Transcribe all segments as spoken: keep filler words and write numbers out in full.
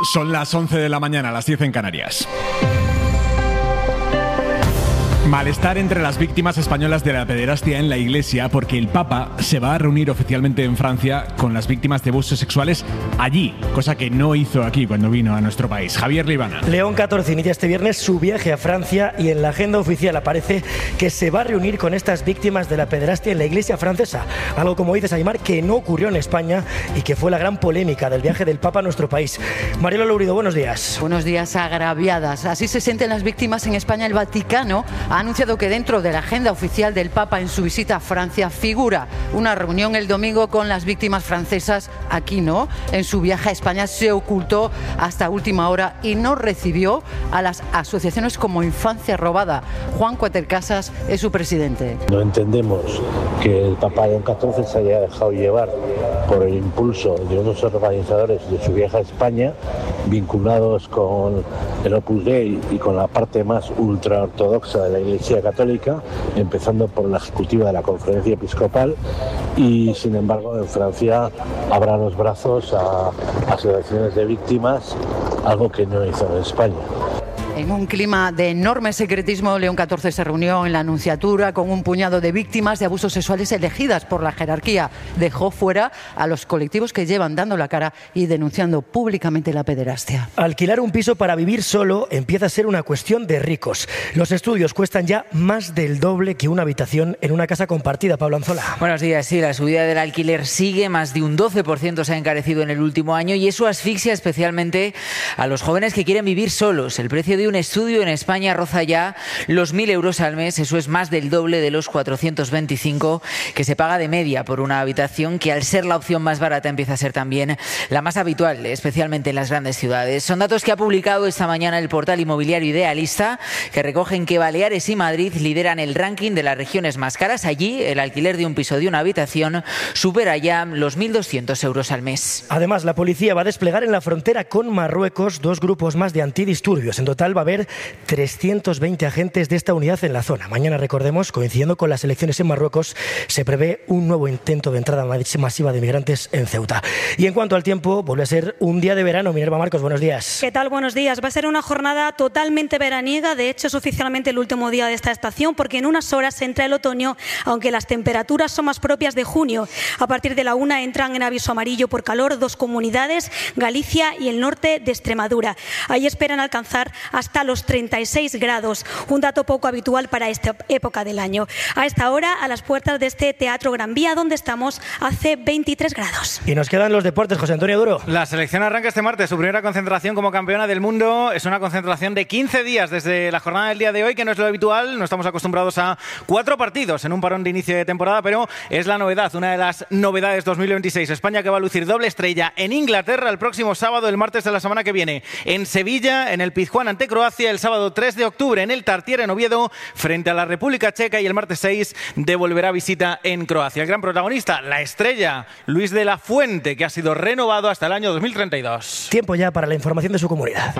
Son las once de la mañana, las diez en Canarias. Malestar entre las víctimas españolas de la pederastia en la Iglesia porque el Papa se va a reunir oficialmente en Francia con las víctimas de abusos sexuales allí, cosa que no hizo aquí cuando vino a nuestro país. Javier Libana. León catorce inicia este viernes su viaje a Francia y en la agenda oficial aparece que se va a reunir con estas víctimas de la pederastia en la Iglesia francesa. Algo, como dices, Aymar, que no ocurrió en España y que fue la gran polémica del viaje del Papa a nuestro país. Mariela Lourido, buenos días. Buenos días, agraviadas. Así se sienten las víctimas en España. El Vaticano ha anunciado que dentro de la agenda oficial del Papa en su visita a Francia figura una reunión el domingo con las víctimas francesas. Aquí no, en su viaje a España se ocultó hasta última hora y no recibió a las asociaciones como Infancia Robada. Juan Cuatercasas es su presidente. No entendemos que el Papa León catorce se haya dejado llevar por el impulso de unos organizadores de su viaje a España, vinculados con el Opus Dei y con la parte más ultraortodoxa de la Iglesia Católica, empezando por la ejecutiva de la Conferencia Episcopal, y sin embargo en Francia abran los brazos a asociaciones de víctimas, algo que no hizo en España. En un clima de enorme secretismo, León catorce se reunió en la Nunciatura con un puñado de víctimas de abusos sexuales elegidas por la jerarquía. Dejó fuera a los colectivos que llevan dando la cara y denunciando públicamente la pederastia. Alquilar un piso para vivir solo empieza a ser una cuestión de ricos. Los estudios cuestan ya más del doble que una habitación en una casa compartida. Pablo Anzola. Buenos días. Sí, la subida del alquiler sigue. Más de un doce por ciento se ha encarecido en el último año y eso asfixia especialmente a los jóvenes que quieren vivir solos. El precio de un estudio en España roza ya los mil euros al mes. Eso es más del doble de los cuatrocientos veinticinco que se paga de media por una habitación, que al ser la opción más barata empieza a ser también la más habitual, especialmente en las grandes ciudades. Son datos que ha publicado esta mañana el portal inmobiliario Idealista, que recogen que Baleares y Madrid lideran el ranking de las regiones más caras. Allí el alquiler de un piso de una habitación supera ya los mil doscientos euros al mes. Además, la policía va a desplegar en la frontera con Marruecos dos grupos más de antidisturbios. En total va a haber trescientos veinte agentes de esta unidad en la zona. Mañana, recordemos, coincidiendo con las elecciones en Marruecos, se prevé un nuevo intento de entrada masiva de migrantes en Ceuta. Y en cuanto al tiempo, vuelve a ser un día de verano. Minerva Marcos, buenos días. ¿Qué tal? Buenos días. Va a ser una jornada totalmente veraniega. De hecho, es oficialmente el último día de esta estación, porque en unas horas entra el otoño, aunque las temperaturas son más propias de junio. A partir de la una entran en aviso amarillo por calor dos comunidades, Galicia y el norte de Extremadura. Ahí esperan alcanzar hasta los treinta y seis grados, un dato poco habitual para esta época del año. A esta hora, a las puertas de este Teatro Gran Vía, donde estamos, hace veintitrés grados. Y nos quedan los deportes, José Antonio Duro. La selección arranca este martes su primera concentración como campeona del mundo. Es una concentración de quince días desde la jornada del día de hoy, que no es lo habitual. No estamos acostumbrados a cuatro partidos en un parón de inicio de temporada, pero es la novedad, una de las novedades dos mil veintiséis. España, que va a lucir doble estrella en Inglaterra el próximo sábado, el martes de la semana que viene, en Sevilla, en el Pizjuán ante Croacia, el sábado tres de octubre en el Tartiere en Oviedo frente a la República Checa, y el martes seis devolverá visita en Croacia. El gran protagonista, la estrella Luis de la Fuente, que ha sido renovado hasta el año dos mil treinta y dos. Tiempo ya para la información de su comunidad.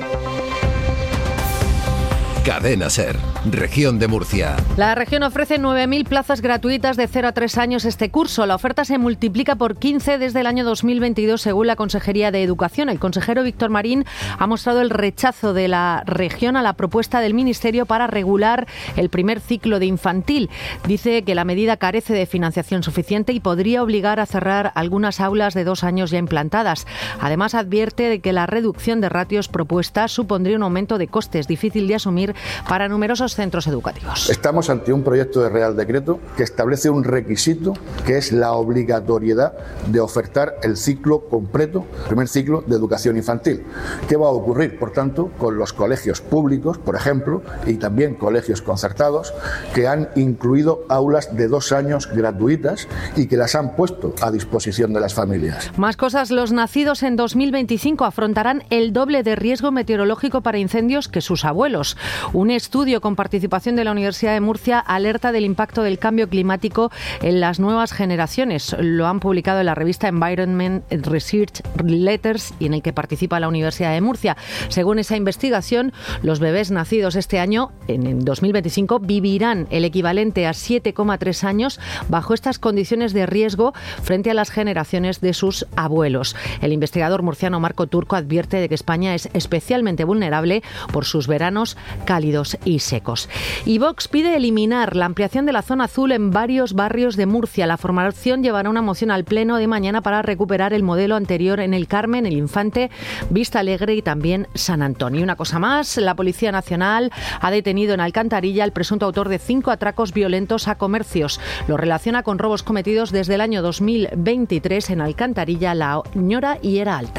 Cadena SER, Región de Murcia. La región ofrece nueve mil plazas gratuitas de cero a tres años este curso. La oferta se multiplica por quince desde el año dos mil veintidós, según la Consejería de Educación. El consejero Víctor Marín ha mostrado el rechazo de la región a la propuesta del Ministerio para regular el primer ciclo de infantil. Dice que la medida carece de financiación suficiente y podría obligar a cerrar algunas aulas de dos años ya implantadas. Además, advierte de que la reducción de ratios propuesta supondría un aumento de costes difícil de asumir para numerosos centros educativos. Estamos ante un proyecto de Real Decreto que establece un requisito, que es la obligatoriedad de ofertar el ciclo completo, el primer ciclo de educación infantil. ¿Qué va a ocurrir, por tanto, con los colegios públicos, por ejemplo, y también colegios concertados, que han incluido aulas de dos años gratuitas y que las han puesto a disposición de las familias? Más cosas. Los nacidos en dos mil veinticinco afrontarán el doble de riesgo meteorológico para incendios que sus abuelos. Un estudio con participación de la Universidad de Murcia alerta del impacto del cambio climático en las nuevas generaciones. Lo han publicado en la revista Environment Research Letters y en el que participa la Universidad de Murcia. Según esa investigación, los bebés nacidos este año, en dos mil veinticinco, vivirán el equivalente a siete coma tres años bajo estas condiciones de riesgo frente a las generaciones de sus abuelos. El investigador murciano Marco Turco advierte de que España es especialmente vulnerable por sus veranos cálidos y secos. Y Vox pide eliminar la ampliación de la zona azul en varios barrios de Murcia. La formación llevará una moción al Pleno de mañana para recuperar el modelo anterior en El Carmen, El Infante, Vista Alegre y también San Antonio. Y una cosa más, la Policía Nacional ha detenido en Alcantarilla al presunto autor de cinco atracos violentos a comercios. Lo relaciona con robos cometidos desde el año dos mil veintitrés en Alcantarilla, La Ñora y Era Alta.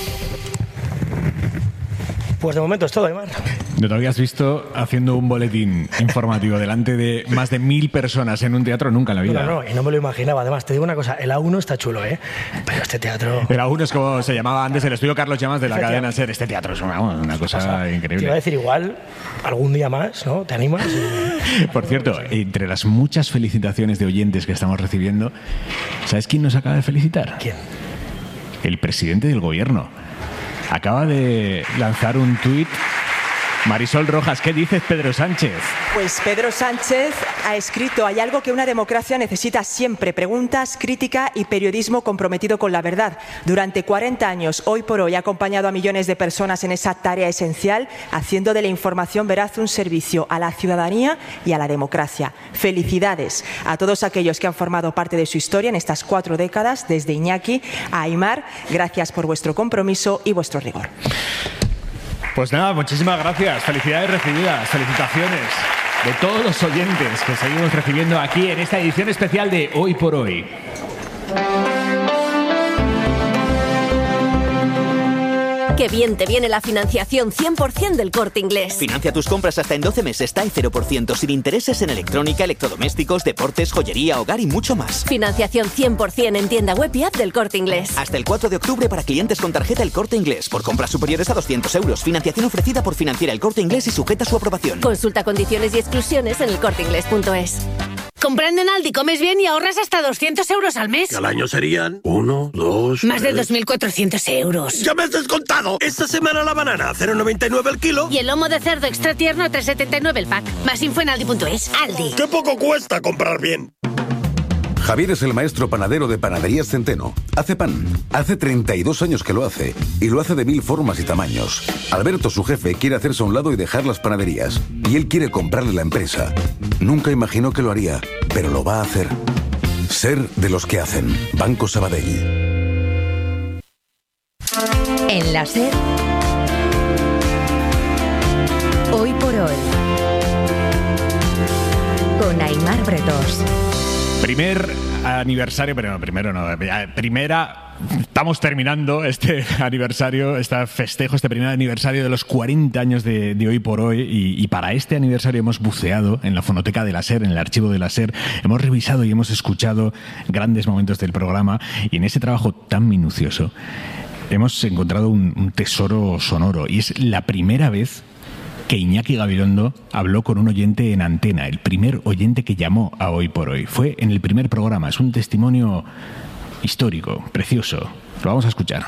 Pues de momento es todo, Aimar. ¿No te habías visto haciendo un boletín informativo delante de más de mil personas en un teatro? Nunca en la vida. No, no, no, y no me lo imaginaba. Además, te digo una cosa, el A uno está chulo, ¿eh? Pero este teatro... El A uno es como se llamaba antes el estudio Carlos Llamas de la cadena SER. Este teatro es una, una cosa pasa? increíble. Te iba a decir igual, algún día más, ¿no? ¿Te animas? Y... Por cierto, entre las muchas felicitaciones de oyentes que estamos recibiendo, ¿sabes quién nos acaba de felicitar? ¿Quién? El presidente del gobierno. Acaba de lanzar un tuit. Marisol Rojas, ¿qué dices, Pedro Sánchez? Pues Pedro Sánchez ha escrito: hay algo que una democracia necesita siempre: preguntas, crítica y periodismo comprometido con la verdad. Durante cuarenta años, hoy por hoy, ha acompañado a millones de personas en esa tarea esencial, haciendo de la información veraz un servicio a la ciudadanía y a la democracia. Felicidades a todos aquellos que han formado parte de su historia en estas cuatro décadas, desde Iñaki a Aimar. Gracias por vuestro compromiso y vuestro rigor. Pues nada, muchísimas gracias. Felicidades recibidas, felicitaciones de todos los oyentes que seguimos recibiendo aquí en esta edición especial de Hoy por Hoy. Qué bien te viene la financiación cien por ciento del Corte Inglés. Financia tus compras hasta en doce meses, T A E cero por ciento, sin intereses en electrónica, electrodomésticos, deportes, joyería, hogar y mucho más. Financiación cien por ciento en tienda web y app del Corte Inglés. Hasta el cuatro de octubre para clientes con tarjeta El Corte Inglés. Por compras superiores a doscientos euros. Financiación ofrecida por Financiera El Corte Inglés y sujeta a su aprobación. Consulta condiciones y exclusiones en el corte inglés punto es. Comprando en Aldi comes bien y ahorras hasta doscientos euros al mes. Que al año serían uno, dos... Más de dos mil cuatrocientos euros. ¡Ya me has descontado! Esta semana la banana a cero coma noventa y nueve el kilo. Y el lomo de cerdo extra tierno a tres coma setenta y nueve el pack. Más info en aldi punto es. Aldi. ¡Qué poco cuesta comprar bien! Javier es el maestro panadero de Panaderías Centeno. Hace pan. Hace treinta y dos años que lo hace. Y lo hace de mil formas y tamaños. Alberto, su jefe, quiere hacerse a un lado y dejar las panaderías. Y él quiere comprarle la empresa. Nunca imaginó que lo haría, pero lo va a hacer. Ser de los que hacen. Banco Sabadell. En la SER. Hoy por hoy. Con Aimar Bretós. Primer aniversario, pero no, primero no, primera, estamos terminando este aniversario, este festejo, este primer aniversario de los cuarenta años de, de Hoy por Hoy y, y para este aniversario hemos buceado en la fonoteca de la SER, en el archivo de la SER, hemos revisado y hemos escuchado grandes momentos del programa y en ese trabajo tan minucioso hemos encontrado un, un tesoro sonoro y es la primera vez que Iñaki Gabilondo habló con un oyente en antena, el primer oyente que llamó a Hoy por Hoy. Fue en el primer programa, es un testimonio histórico, precioso. Lo vamos a escuchar.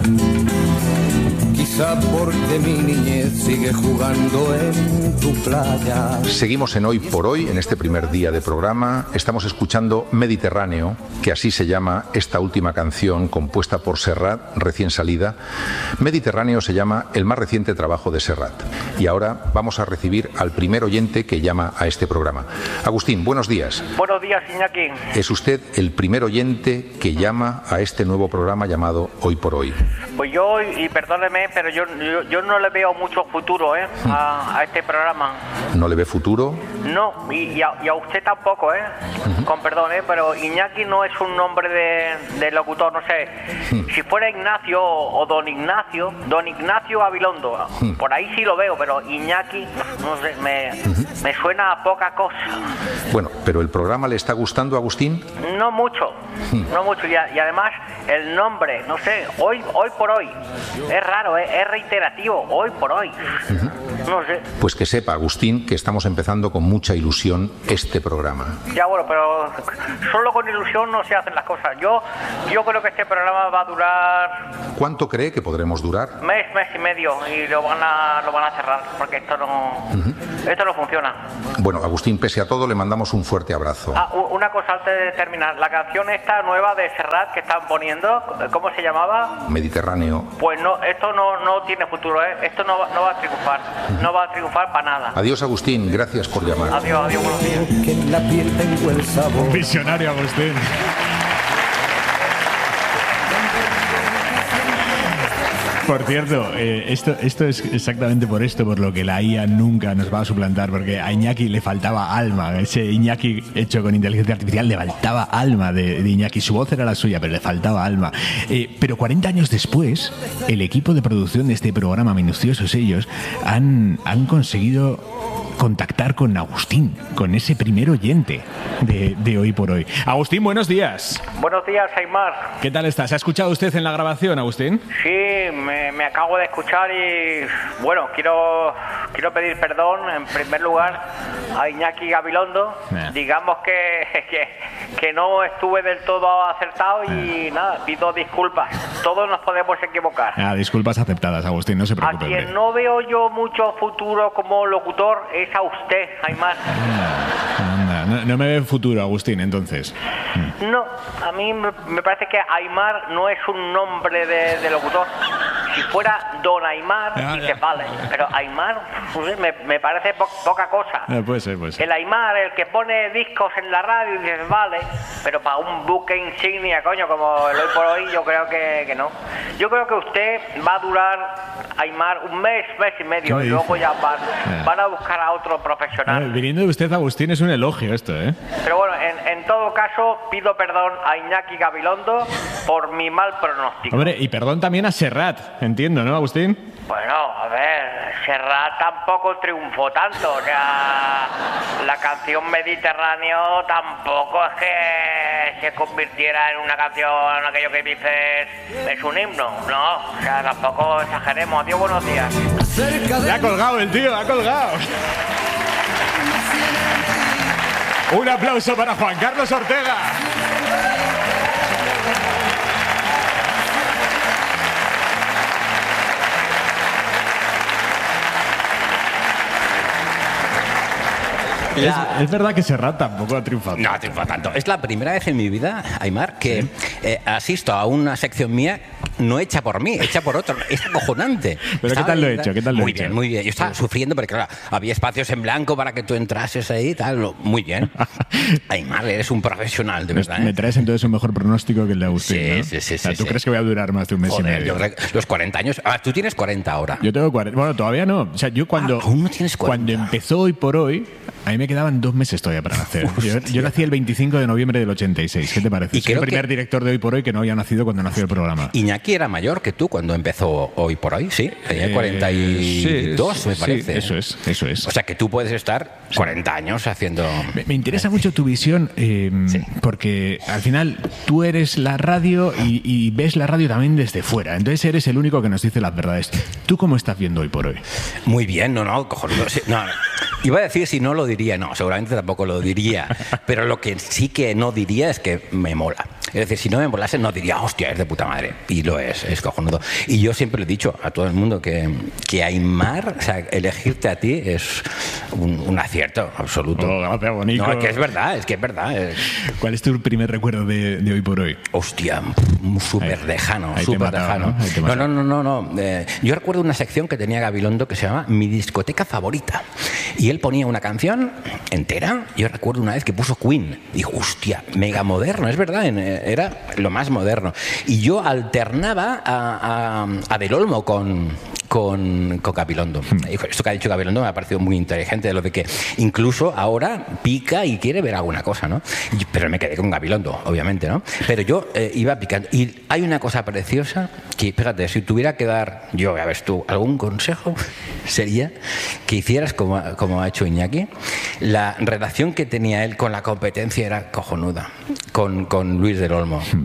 Quizá porque mi niñez sigue jugando en tu playa. Seguimos en Hoy por Hoy, en este primer día de programa. Estamos escuchando Mediterráneo, que así se llama esta última canción compuesta por Serrat, recién salida. Mediterráneo se llama el más reciente trabajo de Serrat. Y ahora vamos a recibir al primer oyente que llama a este programa. Agustín, buenos días. Buenos días, Iñaki. ¿Es usted el primer oyente que llama a este nuevo programa llamado Hoy por Hoy? Pues yo, y perdóneme, pero yo, yo, yo no le veo mucho futuro ¿eh? a, a este programa. ¿No le ve futuro? No, y, y, a, y a usted tampoco, ¿eh? Uh-huh. Con perdón, ¿eh? Pero Iñaki no es un nombre de, de locutor, no sé. Uh-huh. Si fuera Ignacio o, o Don Ignacio, Don Ignacio Gabilondo, uh-huh. por ahí sí lo veo, pero Iñaki, no sé, me, uh-huh. me suena a poca cosa. Bueno, pero ¿el programa le está gustando, Agustín? No mucho, uh-huh. no mucho, y, a, y además el nombre, no sé, hoy, hoy por hoy, es raro, ¿eh? es reiterativo, hoy por hoy. Uh-huh. No sé. Pues que sepa, Agustín, que estamos empezando con mucha ilusión este programa. Ya, bueno, pero solo con ilusión no se hacen las cosas. Yo, yo creo que este programa va a durar... ¿Cuánto cree que podremos durar? Mes, mes y medio, y lo van a, lo van a cerrar, porque esto no, uh-huh. esto no funciona. Bueno, Agustín, pese a todo, le mandamos un fuerte abrazo. Ah, una cosa antes de terminar. La canción esta nueva de Serrat que están poniendo, ¿cómo se llamaba? Mediterráneo. Pues no, esto no, no tiene futuro, ¿eh? Esto no, no va a triunfar. Uh-huh. No va a triunfar para nada. Adiós, Agustín. Gracias por llamar. Adiós, adiós, buenos días. Que en la piel tengo el sabor. Visionario, Agustín. Por cierto, eh, esto, esto es exactamente por esto, por lo que la I A nunca nos va a suplantar, porque a Iñaki le faltaba alma. Ese Iñaki hecho con inteligencia artificial le faltaba alma de, de Iñaki. Su voz era la suya, pero le faltaba alma. Eh, pero cuarenta años después, el equipo de producción de este programa, minuciosos ellos, han, han conseguido contactar con Agustín, con ese primer oyente de, de Hoy por Hoy. Agustín, buenos días. Buenos días, Aimar. ¿Qué tal estás? ¿Ha escuchado usted en la grabación, Agustín? Sí, me, me acabo de escuchar y, bueno, quiero, quiero pedir perdón, en primer lugar, a Iñaki Gabilondo. Nah. Digamos que, que, que no estuve del todo acertado y nah. nada, pido disculpas. Todos nos podemos equivocar. Ah, disculpas aceptadas, Agustín, no se preocupe. A quien no veo yo mucho futuro como locutor es a usted, Aimar. Anda, no, no me ve futuro, Agustín, entonces. No, a mí me parece que Aimar no es un nombre de, de locutor. Si fuera Don Aimar, dice, vale, pero Aimar me, me parece po poca cosa. Eh, puede ser, puede ser. El Aimar, el que pone discos en la radio, dice, vale, pero para un buque insignia, coño, como el Hoy por Hoy, yo creo que, que no. Yo creo que usted va a durar, Aimar, un mes, mes y medio, y luego ya van, eh. van a buscar a otro profesional. Eh, viniendo de usted, Agustín, es un elogio esto, ¿eh? Pero bueno, en, en todo caso, pido perdón a Iñaki Gabilondo por mi mal pronóstico. Hombre, y perdón también a Serrat, entiendo, ¿no, Agustín? Bueno, a ver, Serrat tampoco triunfó tanto, o sea, la canción Mediterráneo tampoco es que se convirtiera en una canción, aquello que dices, es un himno, ¿no? O sea, tampoco exageremos. Adiós, buenos días. Le ha colgado el tío, ha colgado. Un aplauso para Juan Carlos Ortega. La... Es, es verdad que Serrat tampoco ha triunfado. No ha triunfado tanto. Es la primera vez en mi vida, Aimar, que ¿sí? eh, asisto a una sección mía no hecha por mí, hecha por otro. Es acojonante. ¿Pero qué tal lo he hecho? ¿Qué tal lo muy he hecho? bien, muy bien. Yo estaba sí. sufriendo porque, claro, había espacios en blanco para que tú entrases ahí y tal. Muy bien. Aimar, eres un profesional, de verdad. ¿eh? Me traes entonces un mejor pronóstico que el de Agustín, sí, ¿no? sí, sí. O sea, sí ¿tú sí. crees que voy a durar más de un mes Joder, y medio? Yo, los cuarenta años... Ah, tú tienes cuarenta ahora. Yo tengo cuarenta. Bueno, todavía no. O sea, yo cuando... Ah, aún no tienes cuarenta. Cuando empezó Hoy por Hoy, a mí me quedaban dos meses todavía para nacer. Yo, yo nací el veinticinco de noviembre del ochenta y seis. ¿Qué te parece? Y Soy el primer que... director de Hoy por Hoy que no había nacido cuando nació el programa. Iñaki era mayor que tú cuando empezó Hoy por Hoy, ¿sí? Tenía cuarenta y dos, sí, me parece. Sí, eso es, eso es. O sea que tú puedes estar cuarenta años haciendo... Me, me interesa mucho tu visión, eh, sí. porque al final tú eres la radio y, y ves la radio también desde fuera. Entonces eres el único que nos dice las verdades. ¿Tú cómo estás viendo Hoy por Hoy? Muy bien, no, no, cojonudo. Sí, no, iba a decir si no lo diría, no, seguramente tampoco lo diría. Pero lo que sí que no diría es que me mola. Es decir, si no me molase, no diría, hostia, es de puta madre. Y lo es, es cojonudo. Y yo siempre le he dicho a todo el mundo que, que Aimar, o sea, elegirte a ti es un, un acierto absoluto. Oh, gracias, bonito. No, es que es verdad, es que es verdad. Es... ¿Cuál es tu primer recuerdo de, de Hoy por Hoy? Hostia, súper lejano, súper lejano. ¿no? No, no, no, no. no. Eh, yo recuerdo una sección que tenía Gabilondo que se llama Mi discoteca favorita. Y él ponía una canción entera. Yo recuerdo una vez que puso Queen. Dijo, hostia, mega moderno, es verdad, era lo más moderno. Y yo alternaba a, a, a Del Olmo con... Con, con Gabilondo. Esto que ha dicho Gabilondo me ha parecido muy inteligente, de lo de que incluso ahora pica y quiere ver alguna cosa, ¿no? Pero me quedé con Gabilondo, obviamente, ¿no? Pero yo eh, iba picando. Y hay una cosa preciosa que, fíjate, si tuviera que dar yo, a ver tú, algún consejo, sería que hicieras como, como ha hecho Iñaki. La relación que tenía él con la competencia era cojonuda, con, con Luis del Olmo.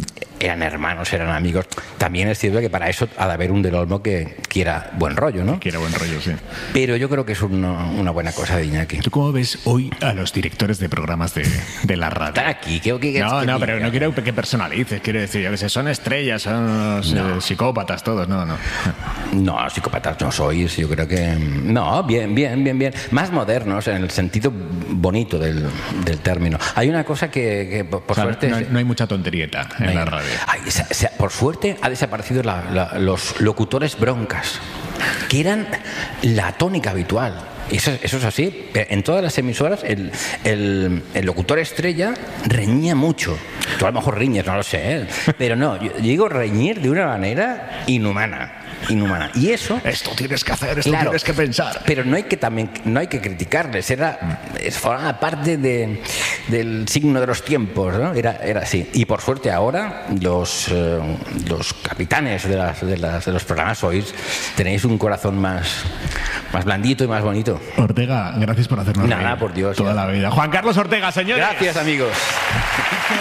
eran hermanos, eran amigos. También es cierto que para eso ha de haber un Del Olmo que quiera buen rollo, ¿no? Quiera buen rollo, sí. Pero yo creo que es una, una buena cosa de Iñaki. ¿Tú cómo ves hoy a los directores de programas de, de la radio? Están aquí, ¿qué, qué, No, qué no, diga? pero no quiero que personalices, quiero decir, yo que sé, son estrellas, son No. eh, psicópatas todos, no, no. No, psicópatas no sois, yo creo que... No, bien, bien, bien, bien. Más modernos, en el sentido bonito del, del término. Hay una cosa que, que por, por O sea, suerte... no, no hay mucha tonterieta en Ay, la radio. ay, se- se- por suerte ha desaparecido la- la- los locutores broncas, que eran la tónica habitual. Eso, eso es así. En todas las emisoras el, el- el locutor estrella reñía mucho. Tú a lo mejor riñes, no lo sé, ¿eh? Pero no, yo digo reñir de una manera inhumana. Inhumana. Y eso... Esto tienes que hacer, esto Claro, tienes que pensar. pero no hay que también no hay que criticarles, era es formaba parte de, del signo de los tiempos, ¿no? Era, era así. Y por suerte ahora los, eh, los capitanes de, las, de, las, de los programas sois, tenéis un corazón más, más blandito y más bonito. Ortega, gracias por hacernos Nada, reír por Dios. toda ya. la vida. Juan Carlos Ortega, señores. Gracias, amigos.